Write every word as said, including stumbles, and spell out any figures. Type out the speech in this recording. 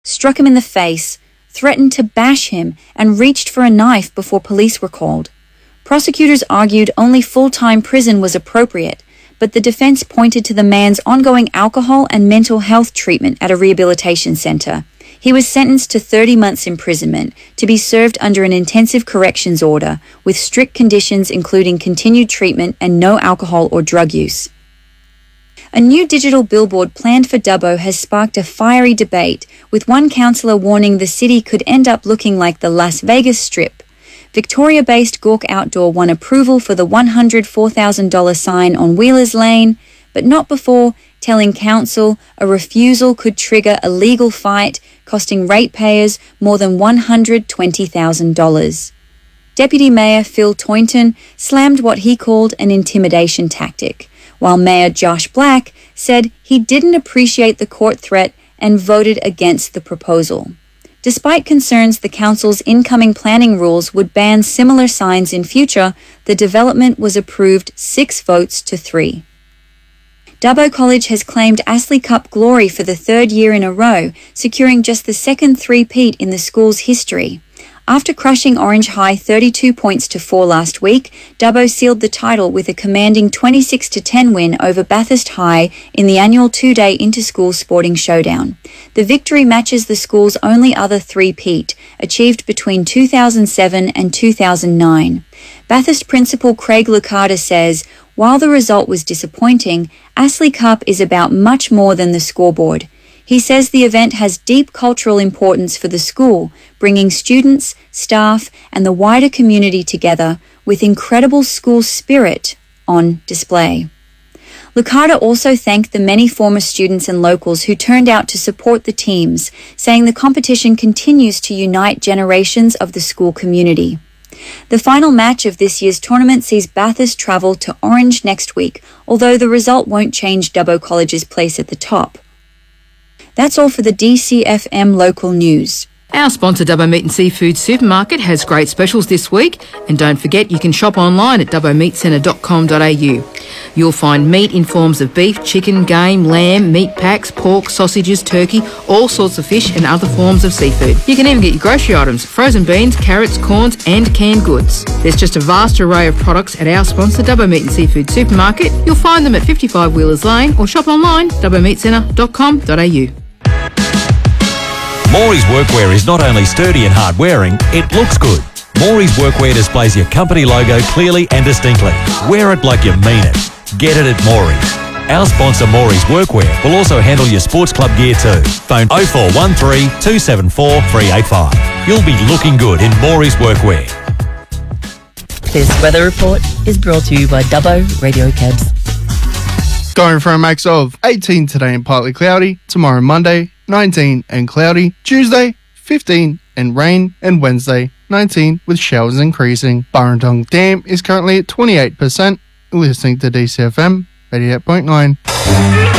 struck him in the face, threatened to bash him, and reached for a knife before police were called. Prosecutors argued only full-time prison was appropriate, but the defense pointed to the man's ongoing alcohol and mental health treatment at a rehabilitation center. He was sentenced to thirty months imprisonment to be served under an intensive corrections order with strict conditions including continued treatment and no alcohol or drug use. A new digital billboard planned for Dubbo has sparked a fiery debate, with one councillor warning the city could end up looking like the Las Vegas Strip. Victoria-based Gawk Outdoor won approval for the one hundred four thousand dollars sign on Wheelers Lane, but not before telling council a refusal could trigger a legal fight, costing ratepayers more than one hundred twenty thousand dollars. Deputy Mayor Phil Toynton slammed what he called an intimidation tactic, while Mayor Josh Black said he didn't appreciate the court threat and voted against the proposal. Despite concerns the council's incoming planning rules would ban similar signs in future, the development was approved six votes to three. Dubbo College has claimed Astley Cup glory for the third year in a row, securing just the second three-peat in the school's history. After crushing Orange High thirty-two points to four last week, Dubbo sealed the title with a commanding twenty-six to ten win over Bathurst High in the annual two-day inter-school sporting showdown. The victory matches the school's only other three-peat, achieved between two thousand seven and two thousand nine. Bathurst principal Craig Licata says, while the result was disappointing, Astley Cup is about much more than the scoreboard. He says the event has deep cultural importance for the school, bringing students, staff, and the wider community together with incredible school spirit on display. Licata also thanked the many former students and locals who turned out to support the teams, saying the competition continues to unite generations of the school community. The final match of this year's tournament sees Bathurst travel to Orange next week, although the result won't change Dubbo College's place at the top. That's all for the D C F M local news. Our sponsor Dubbo Meat and Seafood Supermarket has great specials this week, and don't forget you can shop online at dubbo meat centre dot com dot a u. You'll find meat in forms of beef, chicken, game, lamb, meat packs, pork, sausages, turkey, all sorts of fish and other forms of seafood. You can even get your grocery items, frozen beans, carrots, corns and canned goods. There's just a vast array of products at our sponsor Dubbo Meat and Seafood Supermarket. You'll find them at fifty-five Wheelers Lane or shop online dubbo meat centre dot com dot a u. Morey's Workwear is not only sturdy and hard wearing, it looks good. Morey's Workwear displays your company logo clearly and distinctly. Wear it like you mean it. Get it at Morey's. Our sponsor Morey's Workwear will also handle your sports club gear too. Phone oh four one three, two seven four, three eight five. You'll be looking good in Morey's Workwear. This weather report is brought to you by Dubbo Radio Cabs. Going for a max of eighteen today and partly cloudy, tomorrow Monday, nineteen and cloudy, Tuesday, fifteen and rain, and Wednesday, nineteen with showers increasing. Burrendong Dam is currently at twenty-eight percent. Listening to D C F M eighty-eight point nine.